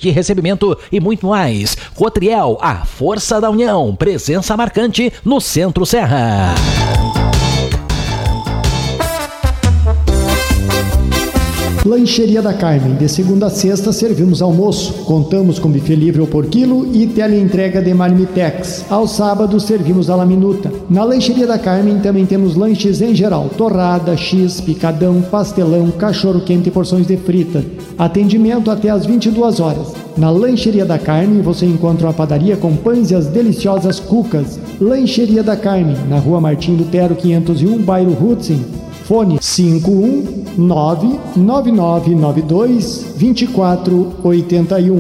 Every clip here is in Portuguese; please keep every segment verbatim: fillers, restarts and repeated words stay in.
de recebimento e muito mais. Cotriel, a força da união, presença marcante no Centro Serra. Lancheria da Carmen, de segunda a sexta servimos almoço. Contamos com buffet livre ou por quilo e teleentrega de Marmitex. Aos sábados servimos a la minuta. Na Lancheria da Carmen também temos lanches em geral: torrada, X, picadão, pastelão, cachorro quente e porções de frita. Atendimento até às vinte e duas horas. Na Lancheria da Carmen você encontra uma padaria com pães e as deliciosas cucas. Lancheria da Carmen, na Rua Martim Lutero quinhentos e um, bairro Hudson. Fone cinco um nove nove nove nove dois dois quatro oito um.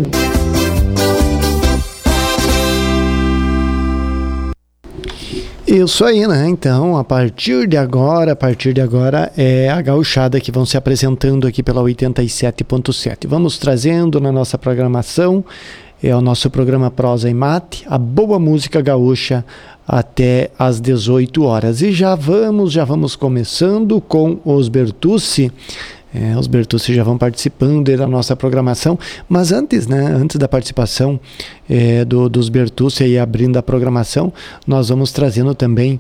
Isso aí, né? Então, a partir de agora, a partir de agora é a gauchada que vão se apresentando aqui pela oitenta e sete ponto sete. Vamos trazendo na nossa programação, é o nosso programa Prosa e Mate, a boa música gaúcha até às dezoito horas. E já vamos, já vamos começando com os Bertucci. É, os Bertucci já vão participando da nossa programação, mas antes, né, antes da participação é, do, dos Bertucci e abrindo a programação, nós vamos trazendo também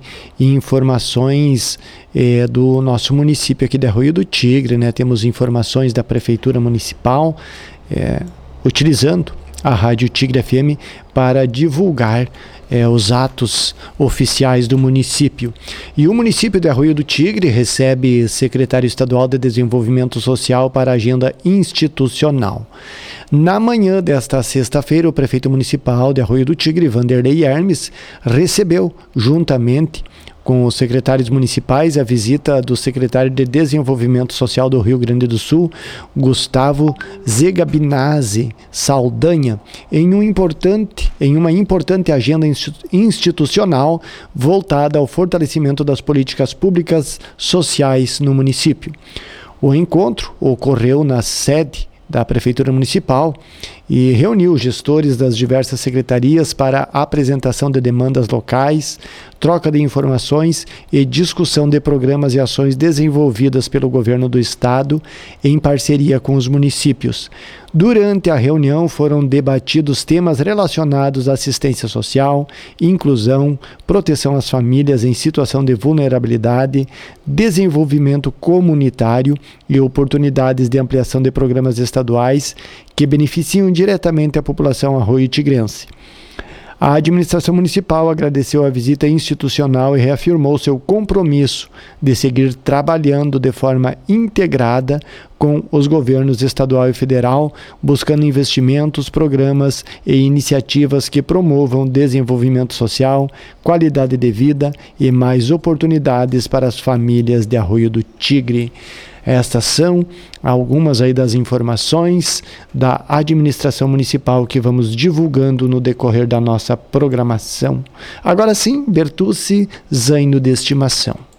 informações é, do nosso município aqui de Arroio do Tigre, né? Temos informações da Prefeitura Municipal, é, utilizando a Rádio Tigre F M para divulgar É, os atos oficiais do município. E o município de Arroio do Tigre recebe secretário estadual de Desenvolvimento Social para a agenda institucional. Na manhã desta sexta-feira, o prefeito municipal de Arroio do Tigre, Vanderlei Hermes, recebeu, juntamente com os secretários municipais, a visita do secretário de Desenvolvimento Social do Rio Grande do Sul, Gustavo Zegabinazzi Saldanha, em, um importante, em uma importante agenda institucional voltada ao fortalecimento das políticas públicas sociais no município. O encontro ocorreu na sede da Prefeitura Municipal e reuniu gestores das diversas secretarias para a apresentação de demandas locais, troca de informações e discussão de programas e ações desenvolvidas pelo governo do estado em parceria com os municípios. Durante a reunião foram debatidos temas relacionados à assistência social, inclusão, proteção às famílias em situação de vulnerabilidade, desenvolvimento comunitário e oportunidades de ampliação de programas estaduais que beneficiam diretamente a população arroio-tigrense. A administração municipal agradeceu a visita institucional e reafirmou seu compromisso de seguir trabalhando de forma integrada com os governos estadual e federal, buscando investimentos, programas e iniciativas que promovam desenvolvimento social, qualidade de vida e mais oportunidades para as famílias de Arroio do Tigre. Estas são algumas aí das informações da administração municipal que vamos divulgando no decorrer da nossa programação. Agora sim, Bertucci, zaino de estimação.